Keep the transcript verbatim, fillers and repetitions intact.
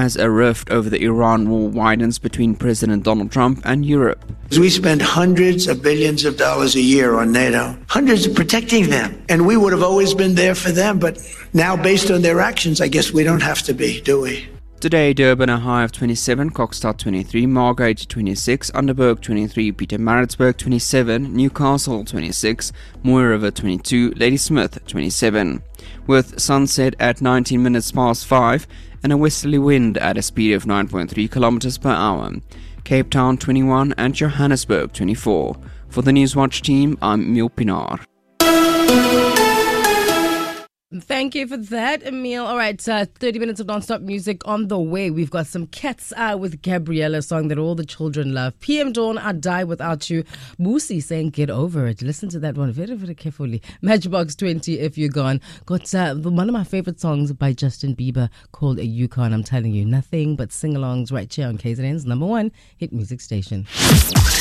as a rift over the Iran war widens between President Donald Trump and Europe. We spend hundreds of billions of dollars a year on NATO, hundreds of protecting them. And we would have always been there for them. But now, based on their actions, I guess we don't have to be, do we? Today, Durban a high of twenty-seven, Kokstad twenty-three, Margate twenty-six, Underberg twenty-three, Pietermaritzburg twenty-seven, Newcastle twenty-six, Mooi River twenty-two, Ladysmith twenty-seven. With sunset at nineteen minutes past five and a westerly wind at a speed of nine point three kilometers per hour. Cape Town twenty-one and Johannesburg twenty-four. For the Newswatch team, I'm Emil Pinar. Thank you for that, Emil. All right, uh, thirty minutes of non-stop music on the way. We've got some Cat's Eye with Gabriella, a song that all the children love. P M Dawn, I Die Without You. Boosie saying Get Over It. Listen to that one very, very carefully. Matchbox twenty, If You're Gone. Got uh, one of my favorite songs by Justin Bieber called A Yukon. I'm telling you, nothing but sing-alongs right here on K Z N's number one hit music station.